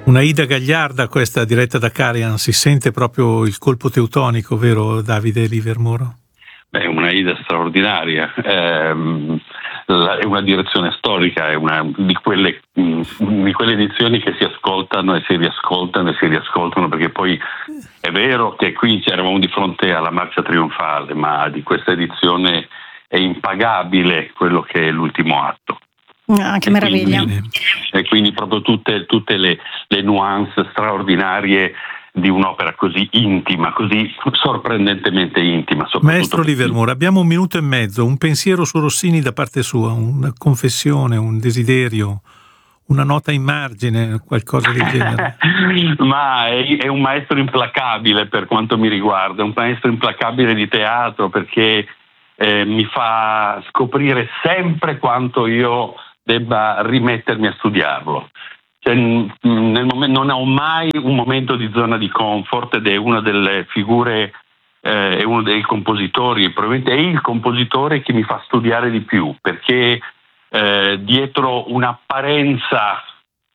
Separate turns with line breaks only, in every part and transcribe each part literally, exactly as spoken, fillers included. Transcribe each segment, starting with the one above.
Una Ida gagliarda questa, diretta da Karajan. Si sente proprio il colpo teutonico, vero Davide Livermore?
Beh, una Ida straordinaria, ehm, la, è una direzione storica, è una di quelle, mh, di quelle edizioni che si ascoltano e si riascoltano e si riascoltano, perché poi è vero che qui eravamo di fronte alla marcia trionfale, ma di questa edizione è impagabile quello che è l'ultimo atto.
Ah, che
e
meraviglia.
Quindi, e quindi proprio tutte, tutte le, le nuance straordinarie di un'opera così intima, così sorprendentemente intima.
Maestro Livermore, abbiamo un minuto e mezzo, un pensiero su Rossini da parte sua, una confessione, un desiderio, una nota in margine, qualcosa del genere.
Ma è, è un maestro implacabile per quanto mi riguarda, è un maestro implacabile di teatro, perché eh, mi fa scoprire sempre quanto io debba rimettermi a studiarlo. Cioè, nel momento, non ho mai un momento di zona di comfort, ed è una delle figure, eh, è uno dei compositori, probabilmente è il compositore che mi fa studiare di più, perché eh, dietro un'apparenza,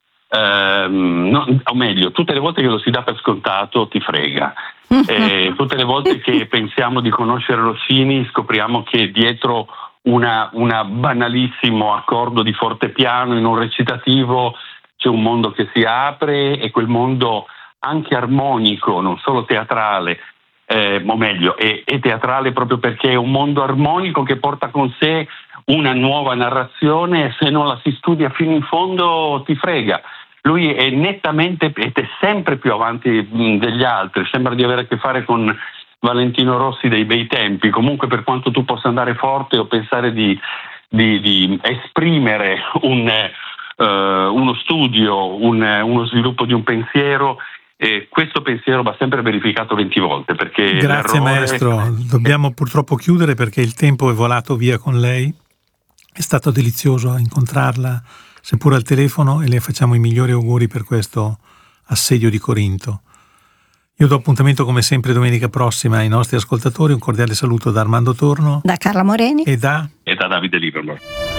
eh, no, o meglio, tutte le volte che lo si dà per scontato ti frega. Eh, tutte le volte che pensiamo di conoscere Rossini scopriamo che dietro una, una banalissimo accordo di fortepiano in un recitativo c'è un mondo che si apre, e quel mondo anche armonico, non solo teatrale, eh, o meglio, è, è teatrale proprio perché è un mondo armonico che porta con sé una nuova narrazione, e se non la si studia fino in fondo ti frega. Lui è nettamente, ed è sempre più avanti mh, degli altri, sembra di avere a che fare con Valentino Rossi dei bei tempi. Comunque, per quanto tu possa andare forte o pensare di, di, di esprimere un... Uh, uno studio, un, uno sviluppo di un pensiero, e questo pensiero va sempre verificato venti volte, perché
grazie maestro, dobbiamo purtroppo chiudere perché il tempo è volato via con lei. È stato delizioso incontrarla, seppur al telefono, e le facciamo i migliori auguri per questo assedio di Corinto. Io do appuntamento come sempre domenica prossima ai nostri ascoltatori. Un cordiale saluto da Armando Torno,
da Carla Moreni
e da,
e da Davide Livermore.